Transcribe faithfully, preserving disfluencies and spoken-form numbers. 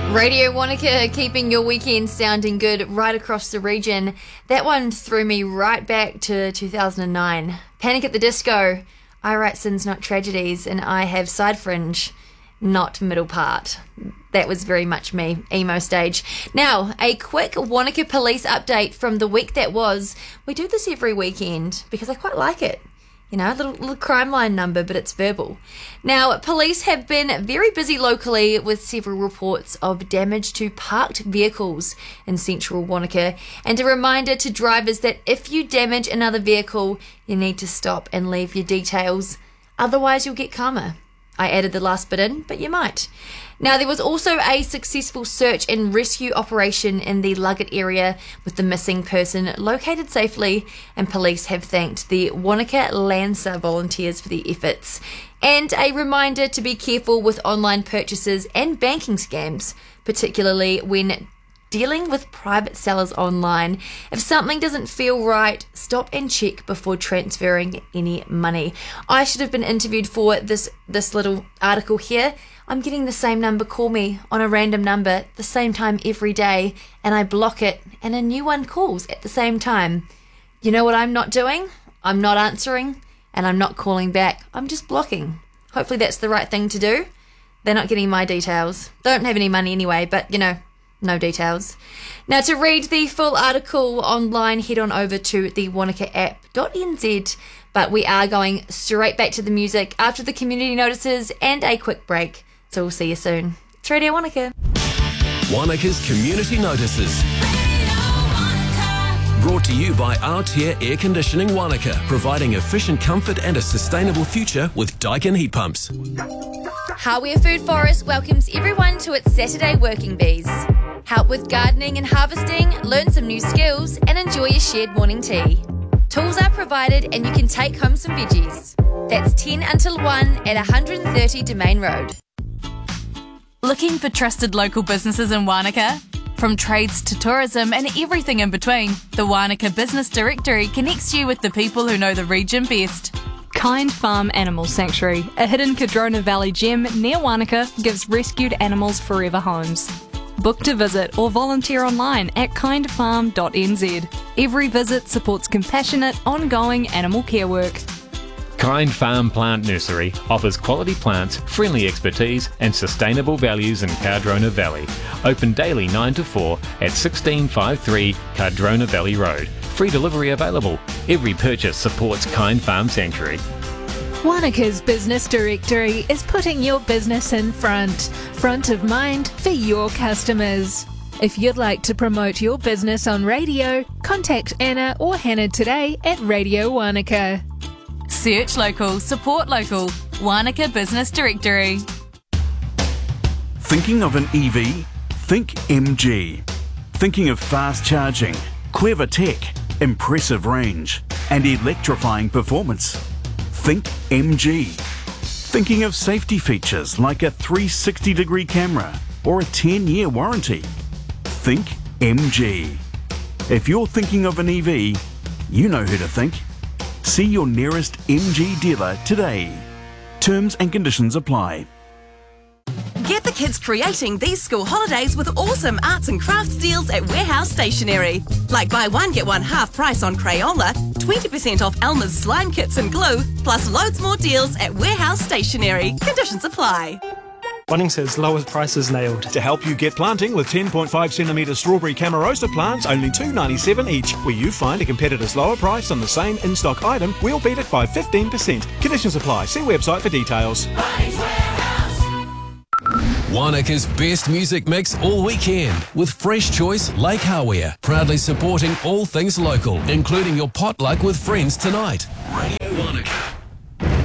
Radio Wanaka, keeping your weekend sounding good right across the region. That one threw me right back to two thousand nine. Panic at the Disco. I write sins, not tragedies, and I have side fringe, not middle part. That was very much me, emo stage. Now, a quick Wanaka police update from the week that was. We do this every weekend because I quite like it. You know, a little, little crime line number, but it's verbal. Now, police have been very busy locally with several reports of damage to parked vehicles in central Wanaka. And a reminder to drivers that if you damage another vehicle, you need to stop and leave your details. Otherwise, you'll get karma. I added the last bit in, but you might. Now, there was also a successful search and rescue operation in the Luggett area with the missing person located safely, and police have thanked the Wanaka Lancer volunteers for the efforts. And a reminder to be careful with online purchases and banking scams, particularly when dealing with private sellers online. If something doesn't feel right, stop and check before transferring any money. I should have been interviewed for this this little article here. I'm getting the same number call me on a random number the same time every day, and I block it and a new one calls at the same time. You know what I'm not doing? I'm not answering and I'm not calling back. I'm just blocking. Hopefully that's the right thing to do. They're not getting my details. They don't have any money anyway, but you know, no details. Now, to read the full article online, head on over to the wanaka app dot n z. But we are going straight back to the music after the community notices and a quick break. So we'll see you soon. It's Radio Wanaka. Wanaka's community notices. Brought to you by Aotea Air Conditioning Wanaka, providing efficient comfort and a sustainable future with Daikin heat pumps. Hawea Food Forest welcomes everyone to its Saturday Working Bees. Help with gardening and harvesting, learn some new skills, and enjoy a shared morning tea. Tools are provided and you can take home some veggies. That's ten until one at one hundred thirty Domain Road. Looking for trusted local businesses in Wanaka? From trades to tourism and everything in between, the Wanaka Business Directory connects you with the people who know the region best. Kind Farm Animal Sanctuary, a hidden Cardrona Valley gem near Wanaka, gives rescued animals forever homes. Book to visit or volunteer online at kind farm dot n z. Every visit supports compassionate, ongoing animal care work. Kind Farm Plant Nursery offers quality plants, friendly expertise and sustainable values in Cardrona Valley. Open daily nine to four at sixteen fifty-three Cardrona Valley Road. Free delivery available. Every purchase supports Kind Farm Sanctuary. Wanaka's Business Directory is putting your business in front, front of mind for your customers. If you'd like to promote your business on radio, contact Anna or Hannah today at Radio Wanaka. Search local, support local. Wanaka Business Directory. Thinking of an E V? Think M G. Thinking of fast charging, clever tech, impressive range, and electrifying performance? Think M G. Thinking of safety features like a three sixty degree camera or a ten year warranty? Think M G. If you're thinking of an E V, you know who to think. See your nearest M G dealer today. Terms and conditions apply. Get the kids creating these school holidays with awesome arts and crafts deals at Warehouse Stationery. Like buy one get one half price on Crayola, twenty percent off Elmer's slime kits and glue, plus loads more deals at Warehouse Stationery. Conditions apply. Bunnings has lowest prices nailed. To help you get planting with ten point five centimetre strawberry Camarosa plants, only two dollars ninety-seven each. Where you find a competitor's lower price on the same in-stock item, we'll beat it by fifteen percent. Conditions apply. See website for details. Wanaka's best music mix all weekend with Fresh Choice Lake Hawea, proudly supporting all things local, including your potluck with friends tonight. Radio Wanaka.